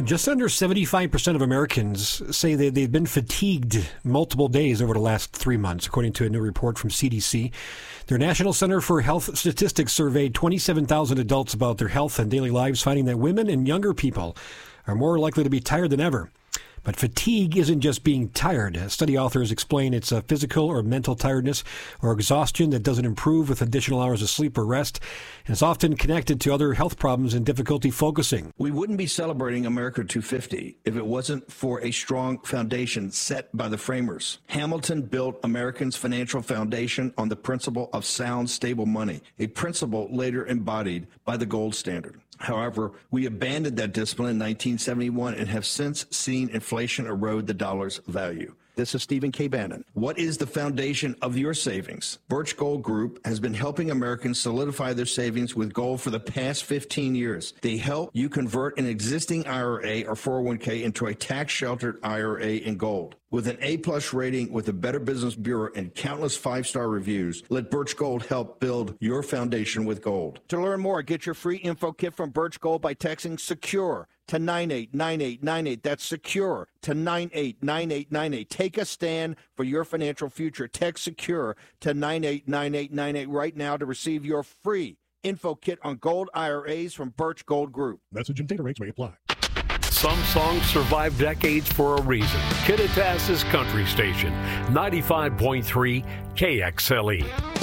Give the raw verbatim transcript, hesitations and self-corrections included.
Just under seventy-five percent of Americans say that they've been fatigued multiple days over the last three months, according to a new report from C D C. Their National Center for Health Statistics surveyed twenty-seven thousand adults about their health and daily lives, finding that women and younger people are more likely to be tired than ever. But fatigue isn't just being tired. Study authors explain it's a physical or mental tiredness or exhaustion that doesn't improve with additional hours of sleep or rest, and it's often connected to other health problems and difficulty focusing. We wouldn't be celebrating America two fifty if it wasn't for a strong foundation set by the framers. Hamilton built Americans' financial foundation on the principle of sound, stable money, a principle later embodied by the gold standard. However, we abandoned that discipline in nineteen seventy-one and have since seen inflation erode the dollar's value. This is Stephen K. Bannon. What is the foundation of your savings? Birch Gold Group has been helping Americans solidify their savings with gold for the past fifteen years. They help you convert an existing I R A or four oh one k into a tax-sheltered I R A in gold. With an A-plus rating with the Better Business Bureau and countless five-star reviews, let Birch Gold help build your foundation with gold. To learn more, get your free info kit from Birch Gold by texting SECURE to nine eight nine eight nine eight. That's SECURE to nine eight nine eight nine eight. Take a stand for your financial future. Text SECURE to nine eight nine eight nine eight right now to receive your free info kit on gold I R As from Birch Gold Group. Message and data rates may apply. Some songs survive decades for a reason. Kittitas's Country Station, ninety-five point three K X L E.